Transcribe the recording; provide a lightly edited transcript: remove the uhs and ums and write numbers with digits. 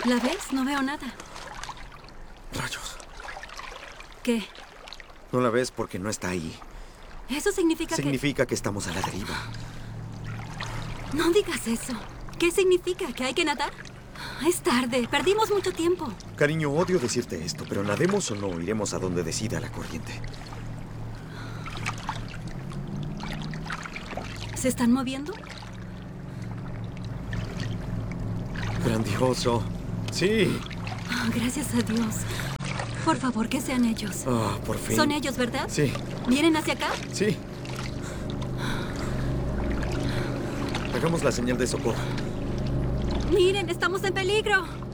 ¿La ves? No veo nada. Rayos. ¿Qué? No la ves porque no está ahí. Eso Significa que estamos a la deriva. No digas eso. ¿Qué significa? ¿Que hay que nadar? Es tarde. Perdimos mucho tiempo. Cariño, odio decirte esto, pero nademos o no, iremos a donde decida la corriente. ¿Se están moviendo? Grandioso. Sí. Oh, gracias a Dios. Por favor, que sean ellos. Ah, por fin. ¿Son ellos, verdad? Sí. ¿Vienen hacia acá? Sí. Hagamos la señal de socorro. Miren, estamos en peligro.